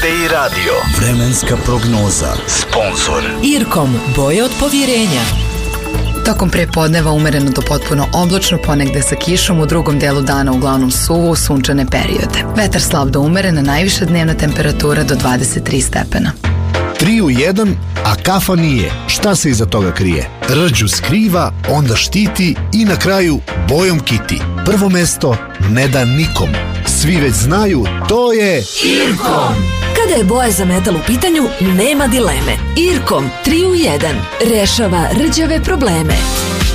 TDI radio. Vremenska prognoza. Sponzor Irkom, boje od povjerenja. Tokom prepodneva umereno do potpuno oblačno, ponegde sa kišom, u drugom delu dana uglavnom suvo u sunčane periode. Vetar slab do umerena, najviša dnevna temperatura do 23 stepena. 3 u 1, a kafa nije. Šta se iza toga krije? Rđu skriva, onda štiti i na kraju bojom kiti. Prvo mesto ne da nikom. Svi već znaju, to je Irkom. Kada je boja za metal u pitanju, nema dileme. Irkom 3 u 1 rešava rđave probleme.